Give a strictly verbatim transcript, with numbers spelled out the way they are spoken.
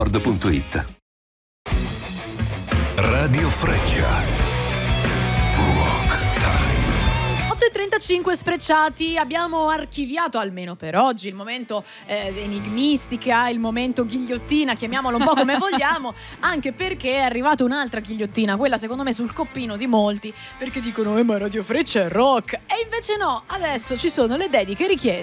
punto it. Radio Freccia. Rock Time. otto e trentacinque Sfrecciati, abbiamo archiviato almeno per oggi il momento eh, enigmistica, il momento ghigliottina, chiamiamolo un po' come vogliamo, anche perché è arrivata un'altra ghigliottina, quella secondo me sul coppino di molti, perché dicono eh ma Radio Freccia è rock, e invece no, adesso ci sono le dediche richieste